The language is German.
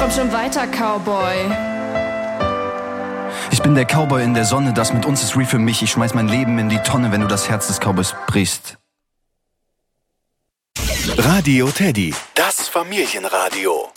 Komm schon weiter, Cowboy. Ich bin der Cowboy in der Sonne, das mit uns ist real für mich. Ich schmeiß mein Leben in die Tonne, wenn du das Herz des Cowboys brichst. Radio Teddy, das Familienradio.